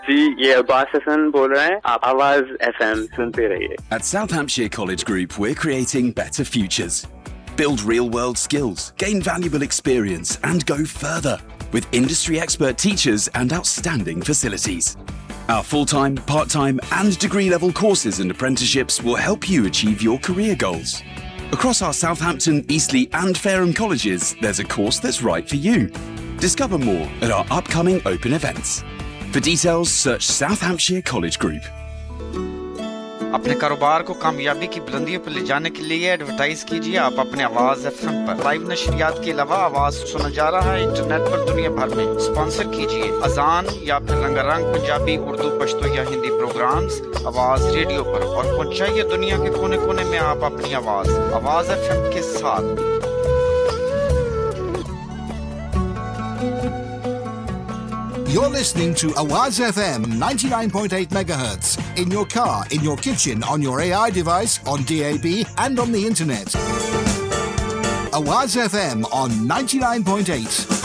जी, ये अब्बास हसन बोल रहे हैं. आप आवाज FM सुनते रहिए. At South Hampshire College Group, we're creating better futures. Build real-world skills, gain valuable experience, and go further with industry expert teachers and outstanding facilities. Our full-time, part-time, and degree-level courses and apprenticeships will help you achieve your career goals. Across our Southampton, Eastleigh, and Fareham colleges, there's a course that's right for you. Discover more at our upcoming open events. For details, search South Hampshire College Group. अपने कारोबार को कामयाबी की बुलंदियों पर ले जाने के लिए एडवर्टाइज कीजिए आप अपने आवाज FM पर. लाइव नशरियात के अलावा आवाज सुना जा रहा है इंटरनेट पर दुनिया भर में. स्पॉन्सर कीजिए अजान या फिर रंगारंग पंजाबी, उर्दू, पश्तो या हिंदी प्रोग्राम्स आवाज रेडियो पर और पहुंचाइए दुनिया के कोने-कोने में आप अपनी आवाज FM के साथ. You're listening to Awaz FM 99.8 megahertz in your car, in your kitchen, on your AI device, on DAB and on the internet. Awaz FM on 99.8.